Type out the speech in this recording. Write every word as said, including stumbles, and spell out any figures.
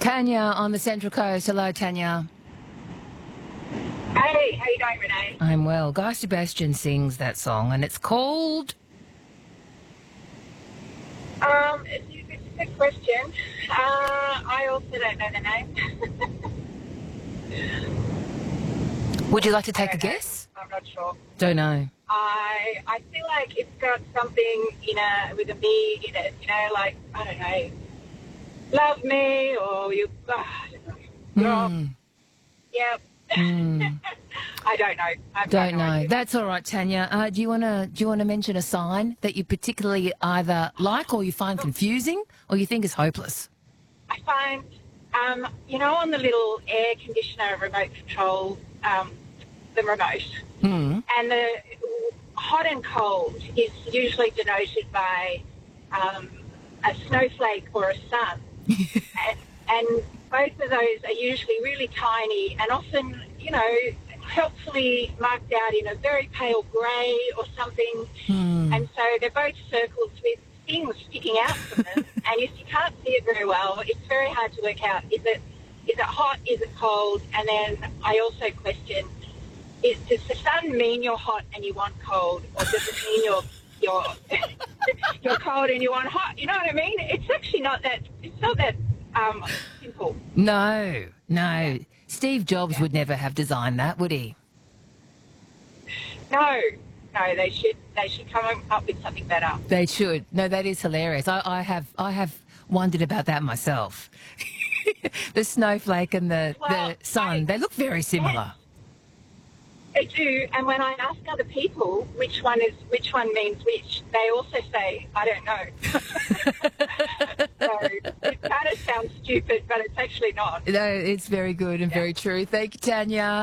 Tanya on the Central Coast. Hello, Tanya. Hey, how you going, Renee? I'm well. Guy Sebastian sings that song, and it's called... Um, it's, it's a good question. Uh, I also don't know the name. Would you like to take a I don't know. guess? I'm not sure. Don't know. I I feel like it's got something in a with a me in it. You know, like I don't know, love me or you. Uh, I don't know. Girl. Mm. Yep. Mm. I don't know. I've Don't no know. idea. That's all right, Tanya. Uh, do you want to do you want to mention a sign that you particularly either like or you find confusing or you think is hopeless? I find, um, you know, on the little air conditioner remote control, um, the remote, Mm. and the hot and cold is usually denoted by um, a snowflake or a sun. and, and both of those are usually really tiny and often, you know, helpfully marked out in a very pale grey or something. Mm. And so they're both circles with things sticking out from them. And if you can't see it very well, it's very hard to work out. Is it is it hot? Is it cold? And then I also question, is, does the sun mean you're hot and you want cold? Or does it mean you're, you're, you're cold and you want hot? You know what I mean? It's actually not that, it's not that um, simple. No, no. Steve Jobs would never have designed that, would he? No, no, they should they should come up with something better. They should. No, that is hilarious. I, I have I have wondered about that myself. The snowflake and the, Well, the sun, I- they look very similar. They do, and when I ask other people which one is which one means which, they also say, I don't know. So it kind of sounds stupid, but it's actually not. No, it's very good and very true. Thank you, Tanya.